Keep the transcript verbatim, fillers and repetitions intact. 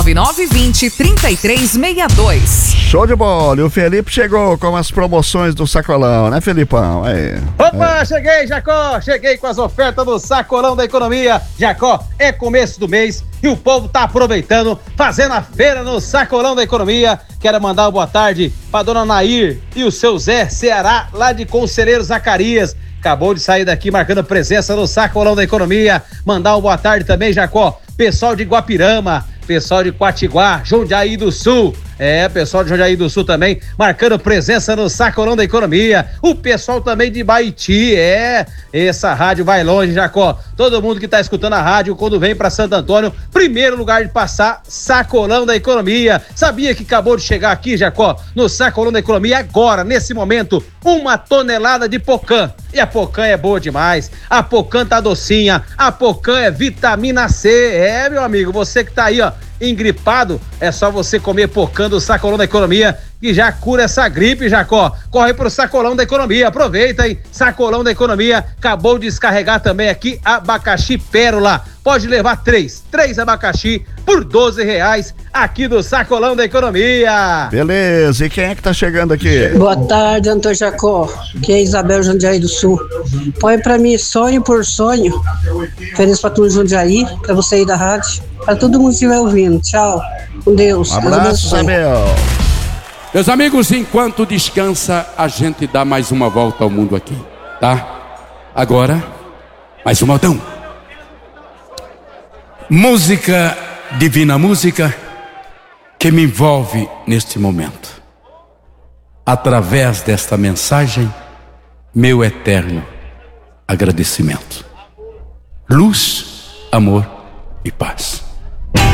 nove nove dois zero, três três seis dois. Show de bola. E o Felipe chegou com as promoções do Sacolão, né, Felipão? Aí. Opa, aí. Cheguei, Jacó. Cheguei com as ofertas do Sacolão da Economia. Jacó, é começo do mês e o povo tá aproveitando, fazendo a feira no Sacolão da Economia. Quero mandar uma boa tarde pra dona Nair e o seu Zé Ceará, lá de Conselheiro Zacarias. Acabou de sair daqui marcando presença no Sacolão da Economia. Mandar uma boa tarde também, Jacó. Pessoal de Guapirama, pessoal de Quatiguá, Jundiaí do Sul. É, pessoal de Jundiaí do Sul também, marcando presença no Sacolão da Economia. O pessoal também de Baiti, é. Essa rádio vai longe, Jacó. Todo mundo que tá escutando a rádio, quando vem pra Santo Antônio, primeiro lugar de passar, Sacolão da Economia. Sabia que acabou de chegar aqui, Jacó, no Sacolão da Economia, agora, nesse momento, uma tonelada de pocã. E a pocã é boa demais. A pocã tá docinha. A pocã é vitamina C. É, meu amigo, você que tá aí, ó, engripado, é só você comer pocã do Sacolão da Economia, que já cura essa gripe, Jacó. Corre pro Sacolão da Economia, aproveita, hein? Sacolão da Economia, acabou de descarregar também aqui abacaxi pérola. Pode levar três, três abacaxi por doze reais aqui do Sacolão da Economia. Beleza, e quem é que tá chegando aqui? Boa tarde, Antônio Jacó, que é Isabel Jundiaí do Sul. Põe pra mim Sonho por Sonho, feliz pra tu Jundiaí, pra você ir da rádio, pra todo mundo que estiver ouvindo. Tchau, com Deus. Um abraço, Isabel. Meus amigos, enquanto descansa, a gente dá mais uma volta ao mundo aqui, tá? Agora, mais um modão. Música, divina música, que me envolve neste momento. Através desta mensagem, meu eterno agradecimento. Luz, amor e paz.